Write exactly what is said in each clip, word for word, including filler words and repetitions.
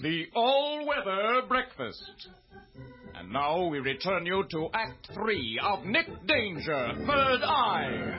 The All-Weather Breakfast. And now we return you to Act Three of Nick Danger, Third Eye.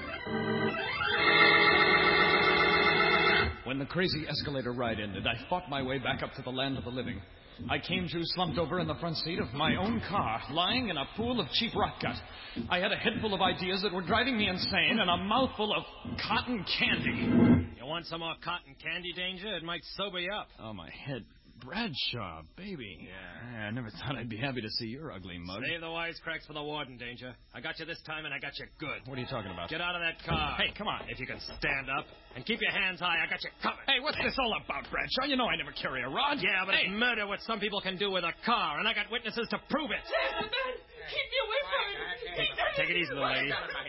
When the crazy escalator ride ended, I fought my way back up to the land of the living. I came to slumped over in the front seat of my own car, lying in a pool of cheap rock gut. I had a head full of ideas that were driving me insane and a mouthful of cotton candy. You want some more cotton candy, Danger? It might sober you up. Oh, my head. Bradshaw, baby. Yeah. I never thought I'd be happy to see your ugly mug. Save the wisecracks for the warden, Danger. I got you this time, and I got you good. What are you talking about? Get out of that car. Hey, come on. If you can stand up. And keep your hands high. I got you covered. Hey, what's this all about, Bradshaw? You know I never carry a rod. Yeah, but hey. It's murder what some people can do with a car, and I got witnesses to prove it. Ben, keep me away from him. Take it easy, little lady.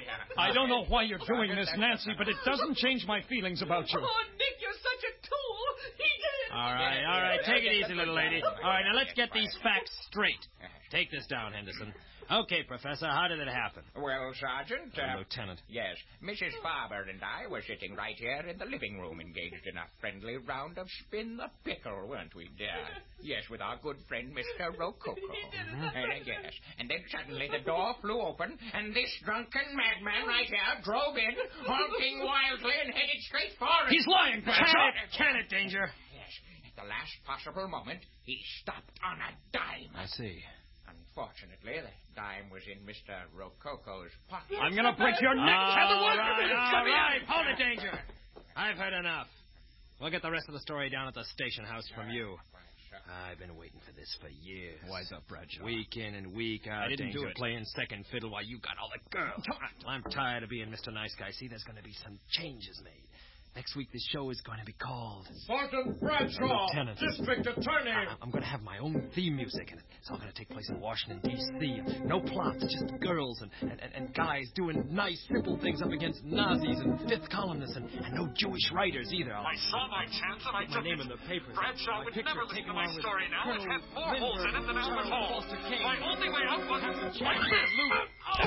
I don't know why you're doing this, Nancy, but it doesn't change my feelings about you. Oh, Nick, you're such a tool. He did it. All right, all right. Take it easy, little lady. All right, now let's get these facts straight. Take this down, Henderson. Okay, Professor, how did it happen? Well, Sergeant... Uh, uh, Lieutenant. Yes, Missus Farber and I were sitting right here in the living room engaged in a friendly round of spin the pickle, weren't we, dear? Yes, with our good friend, Mister Rococo. Mm-hmm. Uh, yes, and then suddenly the door flew open, and this drunken madman right here drove in, honking wildly and headed straight for us. He's lying, Bradshaw! Can it, can it, Danger? Yes, at the last possible moment, he stopped on a dime. I see. Unfortunately, the dime was in Mister Rococo's pocket. I'm going to break your neck, All Catherwood! right, all right. Hold it, Danger. I've heard enough. We'll get the rest of the story down at the station house from you. I've been waiting for this for years. Wise up, Bradshaw. Week in and week out, I didn't Danger do it. playing second fiddle while you got all the girls. I'm tired of being Mister Nice Guy. See, there's going to be some changes made. Next week, the show is going to be called... Sergeant Bradshaw, Lieutenant. District Attorney. I- I'm going to have my own theme music, and it's all going to take place in Washington, D C No plots, just girls and, and, and guys doing nice, simple things up against Nazis and fifth columnists, and, and no Jewish writers either. I'll, I saw my chance and I my took name it. in the papers. Bradshaw My would picture never listen taken to my along with story now. It Colonel had more holes in it than out of Charles hole. Foster Kane. My only way out was... Jack Van Luke.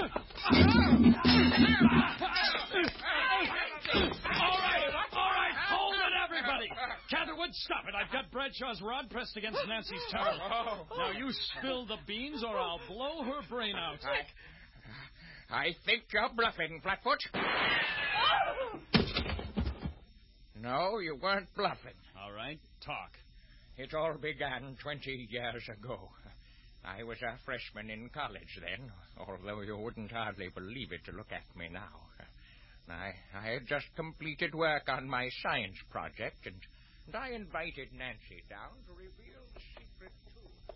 All right, all right, hold it, everybody. Catherwood, stop it. I've got Bradshaw's rod pressed against Nancy's towel. Now you spill the beans or I'll blow her brain out. I, I think you're bluffing, Flatfoot. No, you weren't bluffing. All right, talk. It all began twenty years ago. I was a freshman in college then, although you wouldn't hardly believe it to look at me now. I, I had just completed work on my science project, and, and I invited Nancy down to reveal the secret too.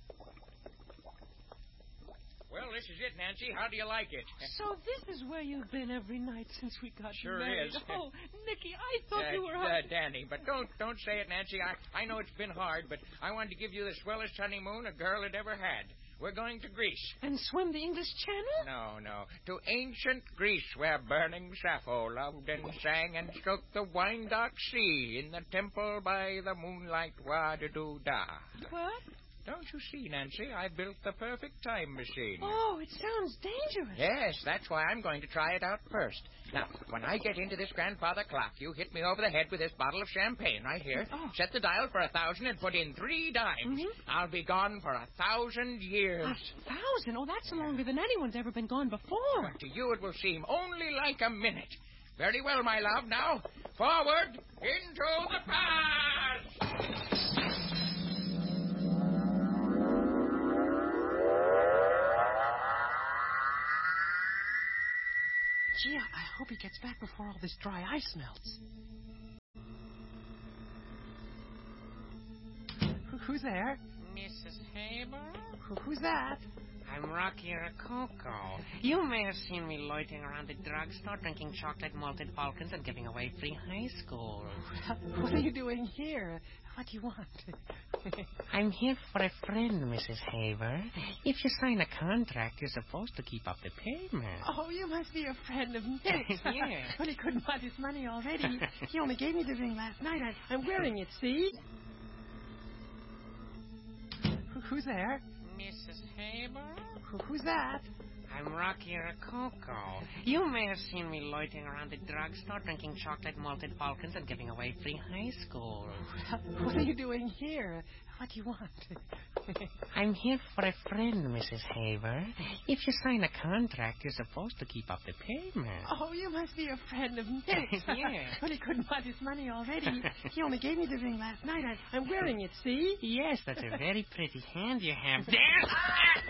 Well, this is it, Nancy. How do you like it? So this is where you've been every night since we got Sure married. is. Oh, Nicky, I thought Uh, you were... uh, Danny, but don't don't say it, Nancy. I, I know it's been hard, but I wanted to give you the swellest honeymoon a girl had ever had. We're going to Greece. And swim the English Channel? No, no. To ancient Greece, where burning Sappho loved and sang and stroked the wine-dark sea in the temple by the moonlight wa-da-doo-da. What? Don't you see, Nancy? I built the perfect time machine. Oh, it sounds dangerous. Yes, that's why I'm going to try it out first. Now, when I get into this grandfather clock, you hit me over the head with this bottle of champagne right here. Oh. Set the dial for a thousand and put in three dimes. Mhm. I'll be gone for a thousand years. A thousand? Oh, that's longer than anyone's ever been gone before. To you, it will seem only like a minute. Very well, my love. Now, forward into the past. Gee, I hope he gets back before all this dry ice melts. Who, who's there? Missus Haber? Who, who's that? I'm Rocky Rococo. You may have seen me loitering around the drugstore, drinking chocolate malted falcons and giving away free high school. What are you doing here? What do you want? I'm here for a friend, Missus Haber. If you sign a contract, you're supposed to keep up the payment. Oh, you must be a friend of Nick's. Yeah. Well, he couldn't find his money already. He only gave me the ring last night. I, I'm wearing it, see? Who, who's there? Missus Haber? Who, who's that? I'm Rocky Rococo. You may have seen me loitering around the drugstore drinking chocolate malted Balkans and giving away free high school. What are you doing here? What do you want? I'm here for a friend, Missus Haver. If you sign a contract, you're supposed to keep up the payment. Oh, you must be a friend of Nick's. Yeah. Well, he couldn't want his money already. He only gave me the ring last night. I, I'm wearing it, see? Yes, that's a very pretty hand you have there.